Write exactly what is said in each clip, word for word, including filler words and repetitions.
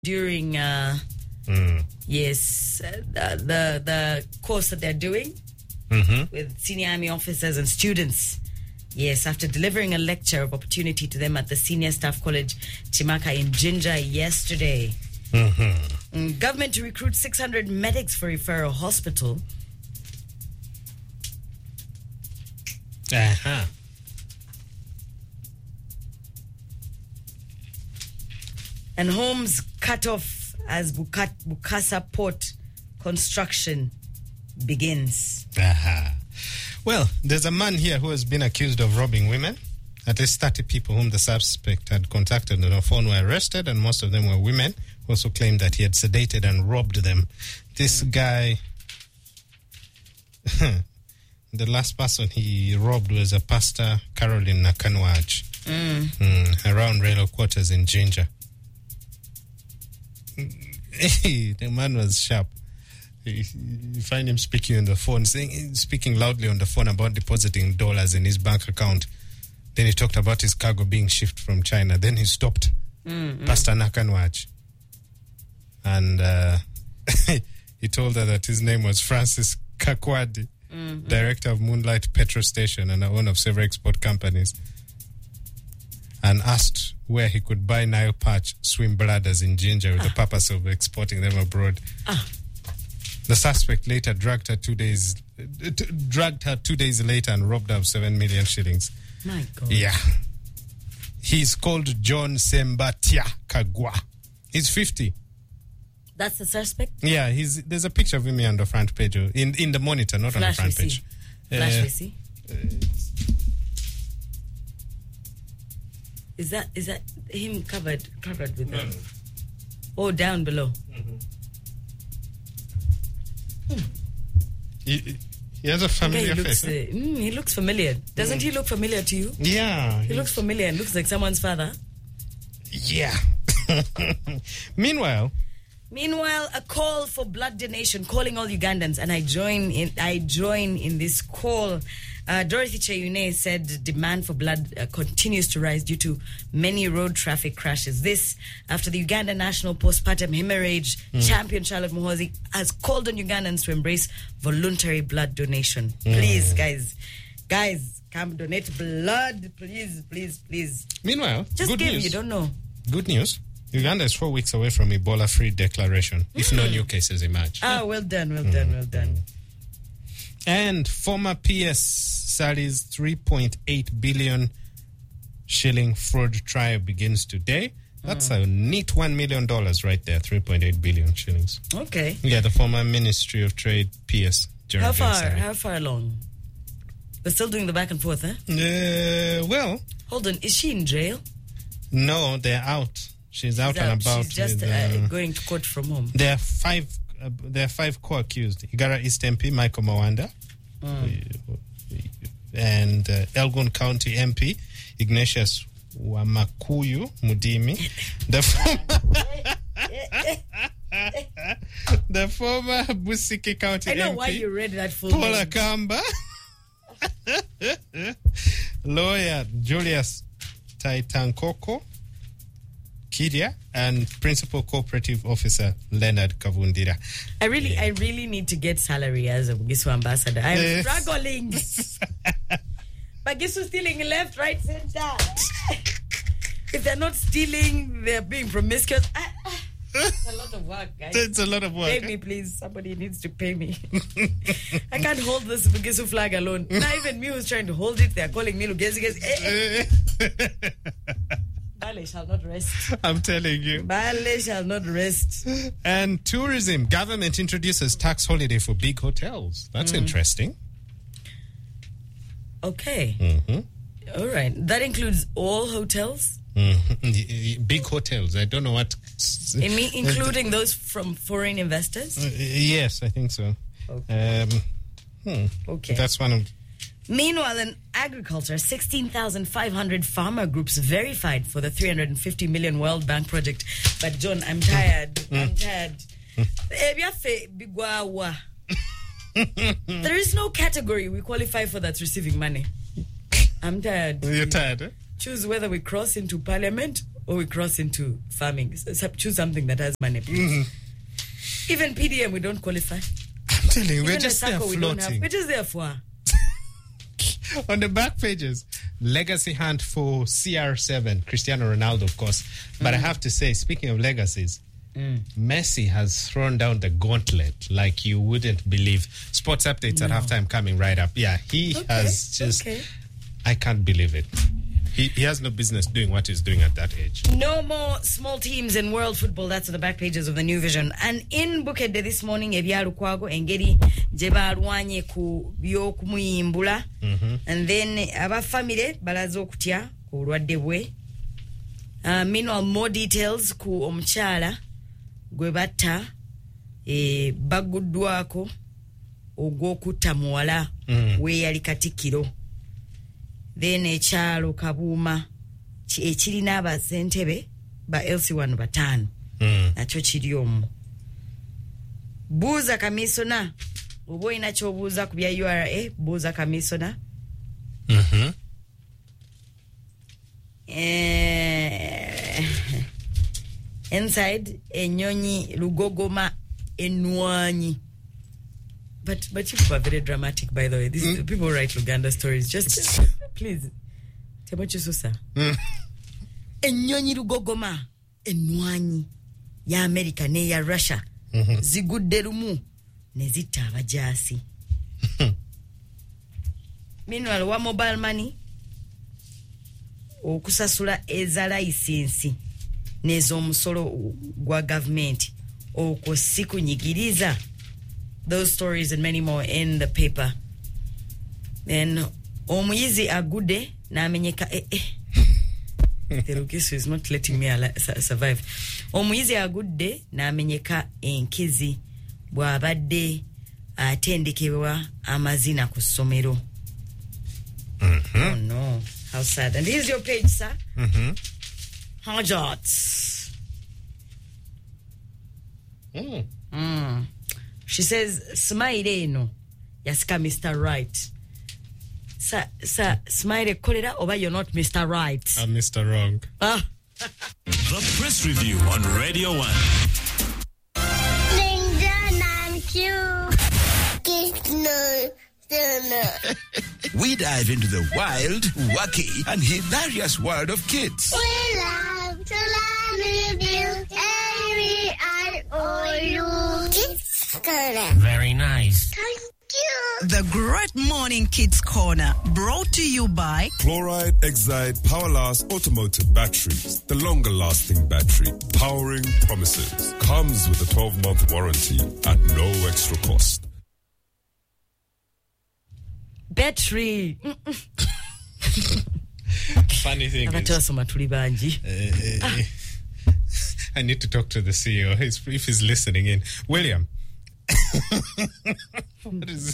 during, uh, mm. yes, uh, the, the the course that they're doing Mm-hmm. with senior army officers and students. Yes, after delivering a lecture of opportunity to them at the Senior Staff College, Chimaka in Jinja yesterday. Mm-hmm. Mm, government to recruit six hundred medics for referral hospital. Uh-huh. And homes cut off as Bukat, Bukasa port construction begins. Uh-huh. Well, there's a man here who has been accused of robbing women. At least thirty people whom the suspect had contacted on the phone were arrested, and most of them were women, who also claimed that he had sedated and robbed them. This mm. guy, the last person he robbed was a pastor, Caroline Nakanwaj, Mm. mm, around railway quarters in Jinja. The man was sharp. You find him speaking on the phone, saying, speaking loudly on the phone about depositing dollars in his bank account. Then he talked about his cargo being shipped from China. Then he stopped Mm-hmm. Pastor Nakanwaj. And uh, he told her that his name was Francis Kakwadi, Mm-hmm. director of Moonlight Petrol Station and owner of several export companies, and asked where he could buy Nile Perch swim bladders in Jinja with ah. the purpose of exporting them abroad. Ah. The suspect later dragged her two days, uh, t- dragged her two days later and robbed her of seven million shillings. My God. Yeah. He's called John Sembatia Kagwa. He's fifty. That's the suspect? Yeah, he's. There's a picture of him here on the front page, in in the monitor, not Flash on the front we page. See. Flash uh, we see. Uh, is that is that him covered covered with no, them? no. Oh, down below. Mm-hmm. Hmm. He, he has a familiar okay, he looks, face. Uh, mm, he looks familiar. Doesn't mm. he look familiar to you? Yeah. He looks familiar and looks like someone's father. Yeah. Meanwhile, Meanwhile, a call for blood donation, calling all Ugandans, and I join in. I join in this call. Uh, Dorothy Cheyune said demand for blood uh, continues to rise due to many road traffic crashes. This after the Uganda National Postpartum Hemorrhage mm. champion Charlotte Muhoozi has called on Ugandans to embrace voluntary blood donation. Mm. Please, guys, guys, come donate blood, please, please, please. Meanwhile, just good give. news. You don't know. Good news. Uganda is four weeks away from Ebola-free declaration, mm. if no new cases emerge. Ah, well done, well mm. done, well done. And former P S Sali's three point eight billion shilling fraud trial begins today. That's mm. a neat one million dollars right there, three point eight billion shillings. Okay. Yeah, the former Ministry of Trade P S. How far, how far along? They're still doing the back and forth, huh? Uh, well. Hold on, is she in jail? No, they're out. She's out, She's out. and about. She's just with, uh, uh, going to court from home. There are five. Uh, there are five co-accused: Igara East M P Michael Mawanda, mm. and uh, Elgon County M P Ignatius Wamakuyu Mudimi, the former, the former Busiki County I know M P why you read that full Paula name. Kamba, lawyer Julius Taitankoko Kidia, and Principal Cooperative Officer Leonard Kavundira. I really, yeah. I really need to get salary as a Gisu ambassador. I'm yes. struggling. But Gisu stealing left, right, center. If they're not stealing, they're being promiscuous. I, I, it's a lot of work, guys. It's a lot of work. Pay me, please. Somebody needs to pay me. I can't hold this Gisu flag alone. Not even me who's trying to hold it. They're calling me Lugezi. Eh, eh. Bale shall not rest. I'm telling you. Bale shall not rest. And tourism. Government introduces tax holiday for big hotels. That's mm. interesting. Okay. Mm-hmm. All right. That includes all hotels? Mm-hmm. Big hotels. I don't know what... In me, including those from foreign investors? Uh, yes, I think so. Okay. Um, hmm. Okay. That's one of... Meanwhile, in agriculture, sixteen thousand five hundred farmer groups verified for the three hundred fifty million World Bank project. But, John, I'm tired. Mm. I'm tired. There is no category we qualify for that's receiving money. I'm tired. You're tired, eh? Choose whether we cross into parliament or we cross into farming. So choose something that has money. Mm-hmm. Even P D M, we don't qualify. I'm telling you, Even we're just there we floating. We're just there for. On the back pages, legacy hunt for C R seven, Cristiano Ronaldo, of course. But mm. I have to say, speaking of legacies, mm. Messi has thrown down the gauntlet like you wouldn't believe. Sports updates no. at halftime coming right up. Yeah, he okay. has just... Okay. I can't believe it. He, he has no business doing what he's doing at that age. No more small teams in world football. That's on the back pages of the New Vision. And in Bukedde this morning, Ebyalu Kwago, Engeri, Jebalwanye ku byokumuyimbula. And then aba family balazo kutya ku lwadde bwe. Uh, meanwhile, more details ku omukyala gwe batta e baguddwako ogw'okutta muwala mm. we yali Katikkiro. Then ekyalo Kabuuma ekirina abasentebe ba L C one batano mm. nakyo kiri omwo. Buuza kamisona oba olina ky'obuuza ku bya U R A, buuza kamisona. Mm-hmm. Eh, inside ennyonyi lugogoma ennwanyi. But but you are very dramatic, by the way. These mm. people write Luganda stories. Just please, Temochi Susa. Ennyonyi lugogoma ennwanyi ya America ne ya Russia mm-hmm. zigudde lumu ne zitta abajaasi. Meanwhile, wa mobile money okusasula eza license n'ez'omusolo gwa government okwo si kunyigiriza. Those stories and many more in the paper. Then omuyizi agude n'amenyeka eh eh. The Rukisu is not letting me al- survive. Omuyizi agudde n'amenyeka enkizi bw'abadde atendekebwa amazina ku ssomero. Mm-hmm. Oh no, how sad. And here's your page, sir. Mm-hmm. Hajats. Mm. Mm. She says, Smile eno yasika Mister Right. Sir, sir, Smile kolera oba you're not Mister Right. I'm Mister Wrong. Ah. The Press Review on Radio one. We dive into the wild, wacky, and hilarious world of kids. We love to love you, and we are all you. Kids Corner. Very nice. Thank you. The Great Morning Kids Corner, brought to you by Fluoride Exide Powerlast Automotive Batteries, the longer-lasting battery, powering promises. Comes with a twelve-month warranty at no extra cost. Battery. Funny thing is, uh, uh, I need to talk to the C E O if he's listening in. William. What is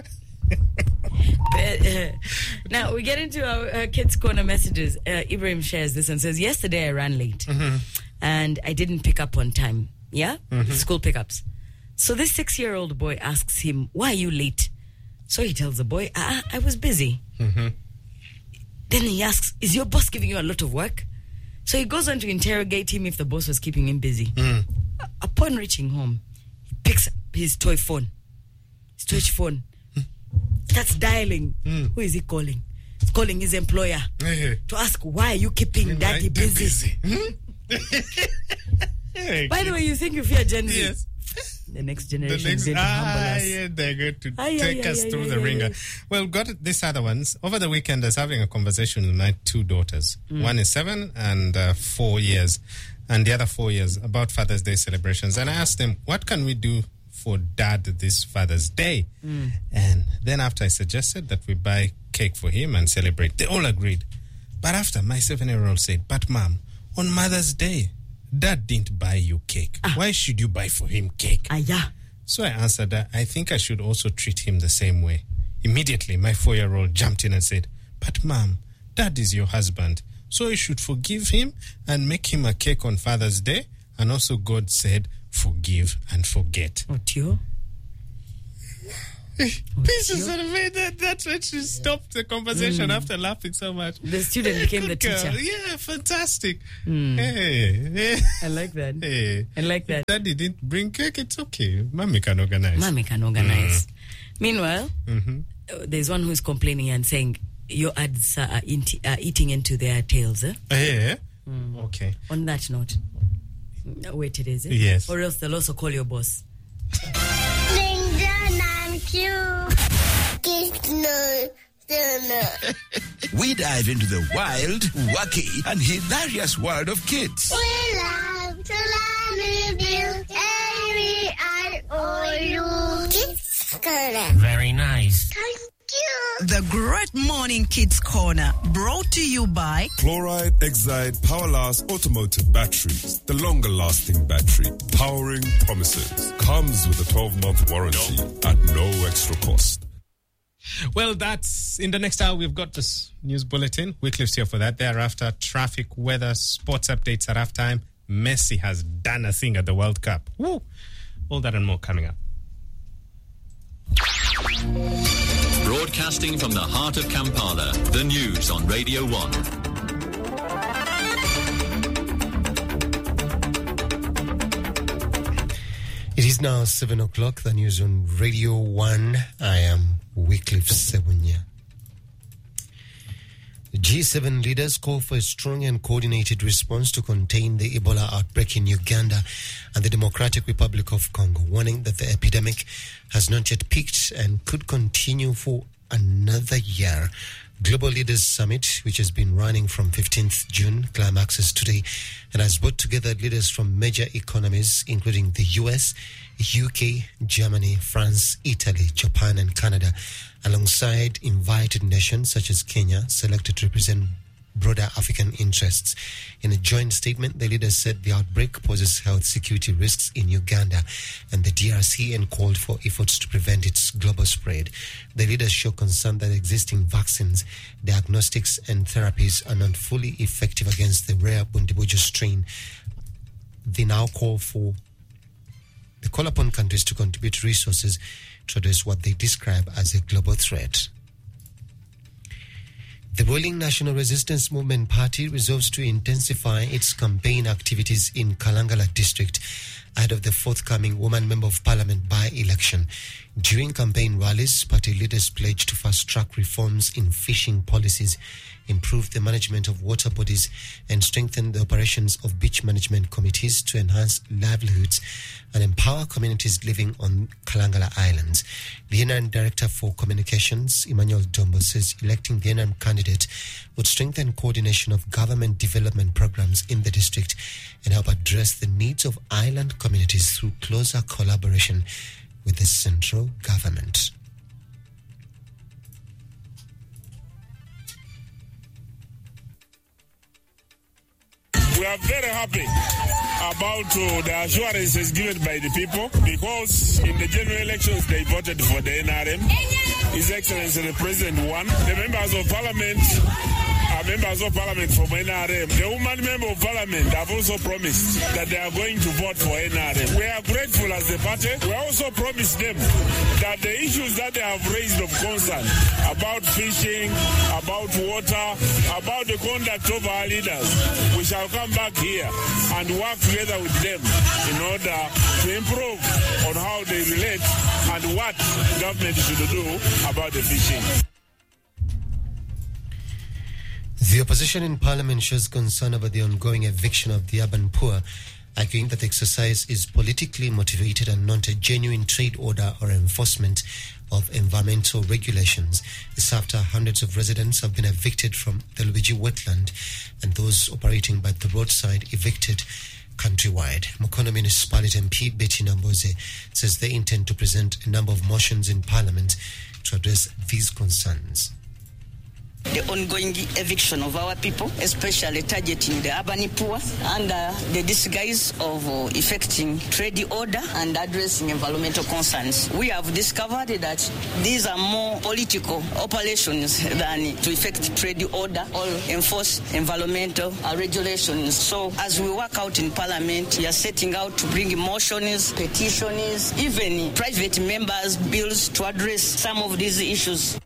but, uh, now we get into our uh, Kids Corner messages. uh, Ibrahim shares this and says, yesterday I ran late mm-hmm. and I didn't pick up on time. Yeah, mm-hmm. School pickups. So this six-year-old boy asks him, why are you late? So he tells the boy, I, I was busy. Mm-hmm. Then he asks, is your boss giving you a lot of work? So he goes on to interrogate him if the boss was keeping him busy. Mm. Upon reaching home, he picks up his toy phone, his touch phone, starts dialing. Mm. Who is he calling? He's calling his employer hey. to ask, why are you keeping daddy busy? busy. Hey, by the way, you think you fear Gen Z? Yes. The next generation the next, is going to humble ah, us. Yeah, they're going to ah, take yeah, us yeah, through yeah, the yeah, ringer. yeah. Well, we've got these other ones. Over the weekend, I was having a conversation with my two daughters. Mm. One is seven and uh, four years, and the other four years, about Father's Day celebrations. And I asked them, what can we do for Dad this Father's Day? Mm. And then after I suggested that we buy cake for him and celebrate, they all agreed. But after, my seven-year-old said, but Mom, on Mother's Day, Dad didn't buy you cake. Ah. Why should you buy for him cake? Ah, yeah. So I answered that I think I should also treat him the same way. Immediately, my four-year-old jumped in and said, but Mom, Dad is your husband, so you should forgive him and make him a cake on Father's Day. And also God said, forgive and forget. Oh, Tio? Pieces of made that. That's when she stopped the conversation Mm. after laughing so much. The student became the Good girl. teacher. Yeah, fantastic. Mm. Hey, hey, I like that. hey. I like that. Daddy didn't bring cake. It's okay. Mommy can organize. Mommy can organize. Meanwhile, Mm-hmm. uh, there's one who's complaining and saying your ads are, inti- are eating into their tails. Eh? Yeah. Okay. On that note, wait, it is. Eh? Yes. Or else they'll also call your boss. Linda and Q. Kiss no. We dive into the wild, wacky, and hilarious world of kids. We love to learn with you. Every and all you. Kiss corner. Very nice. Thank you. The Great Morning Kids Corner, brought to you by Chloride Exide Powerlast Automotive Batteries. The longer lasting battery. Powering promises. Comes with a twelve month warranty at no extra cost. Well, that's in the next hour. We've got this news bulletin. Wycliffe's here for that. Thereafter, traffic, weather, sports updates at halftime. Messi has done a thing at the World Cup. Woo! All that and more coming up. Broadcasting from the heart of Kampala, the news on Radio one. It is now seven o'clock, the news on Radio one. I am Wycliffe Sebunya. G seven leaders call for a strong and coordinated response to contain the Ebola outbreak in Uganda and the Democratic Republic of Congo, warning that the epidemic has not yet peaked and could continue for another year. Global Leaders Summit, which has been running from fifteenth June, climaxes today and has brought together leaders from major economies, including the U S, U K, Germany, France, Italy, Japan, and Canada, alongside invited nations such as Kenya, selected to represent broader African interests. In a joint statement, the leaders said the outbreak poses health security risks in Uganda and the D R C and called for efforts to prevent its global spread. The leaders show concern that existing vaccines, diagnostics, and therapies are not fully effective against the rare Bundibujo strain. They now call for they call upon countries to contribute resources to address what they describe as a global threat. The ruling National Resistance Movement Party resolves to intensify its campaign activities in Kalangala district ahead of the forthcoming Woman Member of Parliament by-election. During campaign rallies, party leaders pledged to fast-track reforms in fishing policies, improve the management of water bodies, and strengthen the operations of beach management committees to enhance livelihoods and empower communities living on Kalangala Islands. The N R M Director for Communications, Emmanuel Dombo, says electing the N R M candidate would strengthen coordination of government development programs in the district and help address the needs of island communities through closer collaboration with the central government. We are very happy about uh, the assurances given by the people, because in the general elections they voted for the N R M. His Excellency the President won. The members of Parliament are members of Parliament from N R M. The woman member of Parliament have also promised that they are going to vote for N R M. We are grateful as the party. We also promised them that the issues that they have raised of concern about fishing, about water, about the conduct of our leaders, we shall come back here and work together with them in order to improve on how they relate and what government should do about the fishing. The opposition in Parliament shows concern over the ongoing eviction of the urban poor, arguing that the exercise is politically motivated and not a genuine trade order or enforcement of environmental regulations. This after hundreds of residents have been evicted from the Lubiji wetland and those operating by the roadside evicted countrywide. Mukono Municipality M P Betty Namboze says they intend to present a number of motions in Parliament to address these concerns. the ongoing eviction of our people, especially targeting the urban poor under the disguise of uh, effecting trade order and addressing environmental concerns. We have discovered that these are more political operations than to effect trade order or enforce environmental uh, regulations. So as we work out in Parliament, we are setting out to bring motions, petitions, even private members' bills to address some of these issues.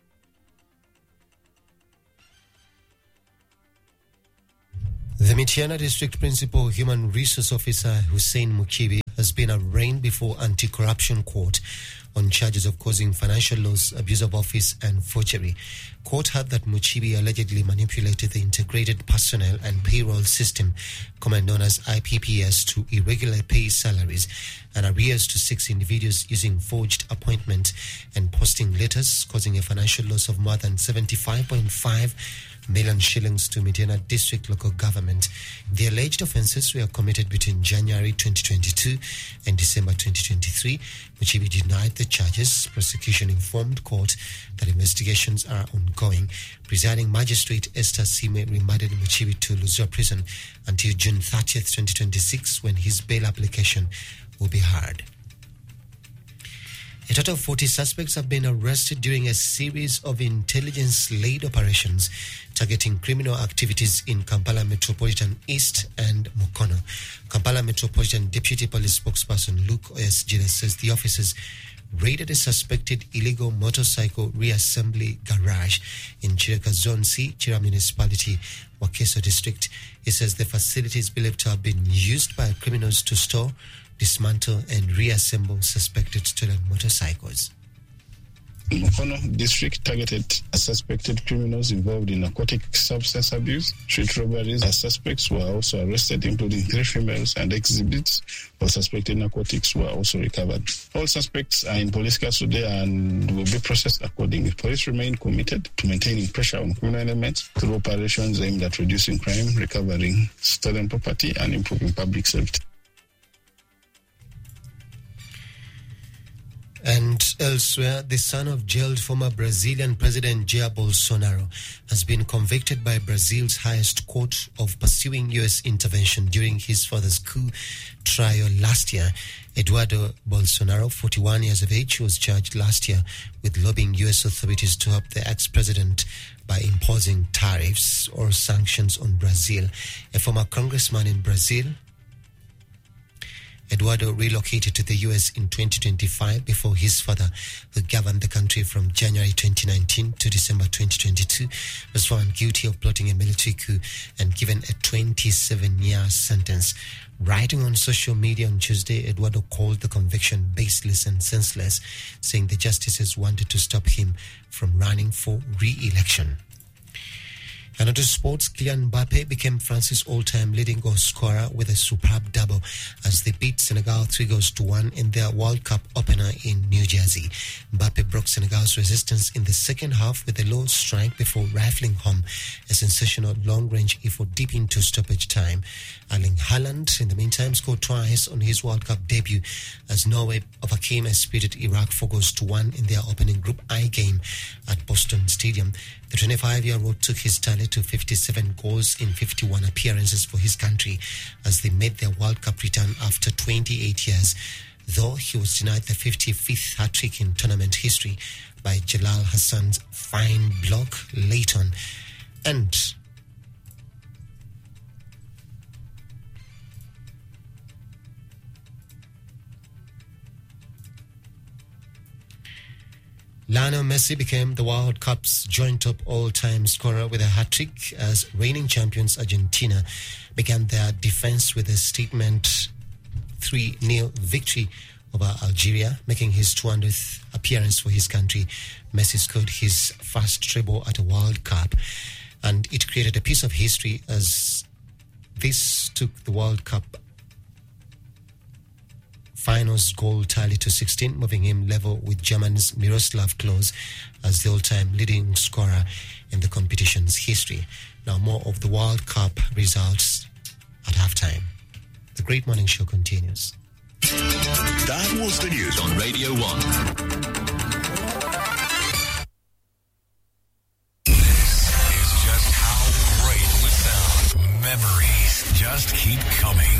The Mityana District Principal Human Resource Officer Hussein Mukibi has been arraigned before Anti-Corruption Court on charges of causing financial loss, abuse of office and forgery. Court heard that Mukibi allegedly manipulated the integrated personnel and payroll system, commonly known as I P P S, to irregular pay salaries and arrears to six individuals using forged appointment and posting letters, causing a financial loss of more than seventy-five point five million shillings to Mityana District Local Government. The alleged offences were committed between January twenty twenty-two and December twenty twenty-three. Mukibi denied the charges. Prosecution informed court that investigations are ongoing. Presiding Magistrate Esther Sime remanded Mukibi to Luzia Prison until June thirtieth, twenty twenty-six, when his bail application will be heard. A total of forty suspects have been arrested during a series of intelligence-led operations targeting criminal activities in Kampala Metropolitan East and Mukono. Kampala Metropolitan Deputy Police Spokesperson Luke Oyasjira says the officers raided a suspected illegal motorcycle reassembly garage in Chireka Zone C, Chira Municipality, Wakeso District. He says the facility is believed to have been used by criminals to store, dismantle and reassemble suspected stolen motorcycles. Mukono district targeted suspected criminals involved in narcotic substance abuse, street robberies. As suspects were also arrested, including three females, and exhibits of suspected narcotics were also recovered. All suspects are in police custody and will be processed accordingly. Police remain committed to maintaining pressure on criminal elements through operations aimed at reducing crime, recovering stolen property, and improving public safety. And elsewhere, the son of jailed former Brazilian President Jair Bolsonaro has been convicted by Brazil's highest court of pursuing U S intervention during his father's coup trial last year. Eduardo Bolsonaro, forty-one years of age, was charged last year with lobbying U S authorities to help the ex-president by imposing tariffs or sanctions on Brazil. A former congressman in Brazil, Eduardo relocated to the U S in twenty twenty-five before his father, who governed the country from January twenty nineteen to December twenty twenty-two, was found guilty of plotting a military coup and given a twenty-seven year sentence. Writing on social media on Tuesday, Eduardo called the conviction baseless and senseless, saying the justices wanted to stop him from running for re-election. And onto sports, Kylian Mbappe became France's all-time leading goal scorer with a superb double as they beat Senegal three goals to one in their World Cup opener in New Jersey. Mbappe broke Senegal's resistance in the second half with a low strike before rifling home a sensational long-range effort deep into stoppage time. Erling Haaland, in the meantime, scored twice on his World Cup debut as Norway overcame a spirited Iraq four goals to one in their opening Group I game at Boston Stadium. The twenty-five-year-old took his tally to fifty-seven goals in fifty-one appearances for his country as they made their World Cup return after twenty-eight years, though he was denied the fifty-fifth hat-trick in tournament history by Jalal Hassan's fine block late on. And Lionel Messi became the World Cup's joint top all-time scorer with a hat-trick as reigning champions Argentina began their defense with a statement three nil victory over Algeria, making his two hundredth appearance for his country. Messi scored his first treble at a World Cup, and it created a piece of history as this took the World Cup finals goal tally to sixteen, moving him level with Germany's Miroslav Klose as the all-time leading scorer in the competition's history. Now more of the World Cup results at halftime. The Great Morning Show continues. That was the news on Radio one. memories just keep coming.